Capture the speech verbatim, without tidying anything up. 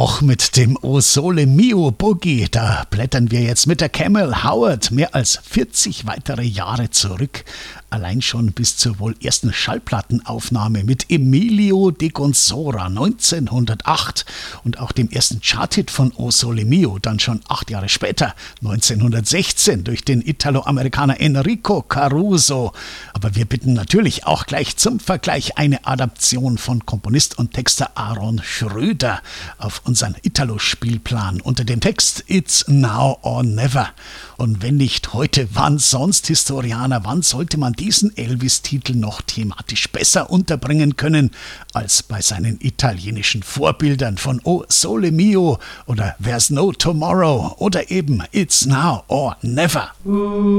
auch mit dem O Sole Mio Boogie. Da blättern wir jetzt mit der Camel Howard mehr als vierzig weitere Jahre zurück. Allein schon bis zur wohl ersten Schallplattenaufnahme mit Emilio de Consora neunzehnhundertacht und auch dem ersten Charthit von O Sole Mio dann schon acht Jahre später, neunzehnhundertsechzehn, durch den Italo-Amerikaner Enrico Caruso. Aber wir bitten natürlich auch gleich zum Vergleich eine Adaption von Komponist und Texter Aaron Schröder auf unseren Italo-Spielplan unter dem Text It's Now or Never. Und wenn nicht heute, wann sonst, Historianer, wann sollte man diesen Elvis-Titel noch thematisch besser unterbringen können als bei seinen italienischen Vorbildern von O Sole Mio oder There's No Tomorrow oder eben It's Now or Never.